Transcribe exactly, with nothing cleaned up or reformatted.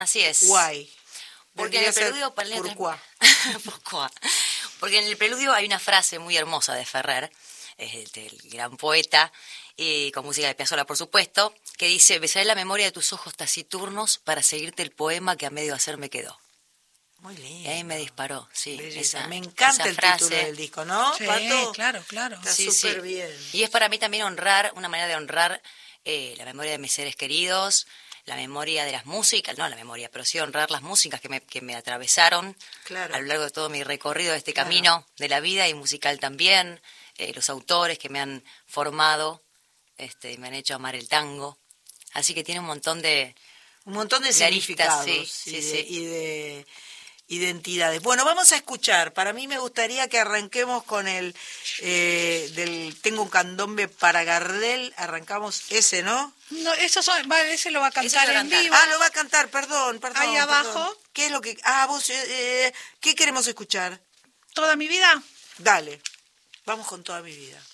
Así es. Guay. Porque en el preludio... Pourquoi. Pourquoi. Porque en el preludio hay una frase muy hermosa de Ferrer, es el, el gran poeta, y con música de Piazzolla, por supuesto, que dice: besaré la memoria de tus ojos taciturnos para seguirte el poema que a medio hacer me quedó. Muy lindo. Y ahí me disparó, sí. Esa, me encanta esa el frase. título del disco, ¿no, Sí, Pato? claro, claro. Está Sí, súper sí. bien. Y es para mí también honrar, una manera de honrar eh, la memoria de mis seres queridos, la memoria de las músicas, no la memoria, pero sí honrar las músicas que me, que me atravesaron Claro. a lo largo de todo mi recorrido de este Claro. camino de la vida y musical también, eh, los autores que me han formado este, y me han hecho amar el tango. Así que tiene un montón de... Un montón de de aristas, significados sí, y, sí, de, sí. y de identidades. Bueno, vamos a escuchar. Para mí me gustaría que arranquemos con el eh, del Tengo un candombe para Gardel. Arrancamos ese, ¿no? No, eso son, vale, ese lo va a Ese cantar lo va a en cantar. vivo. Ah, lo va a cantar, perdón, perdón. Ahí perdón. abajo. ¿Qué es lo que...? Ah, vos... Eh, eh, ¿qué queremos escuchar? Toda mi vida. Dale. Vamos con Toda mi vida.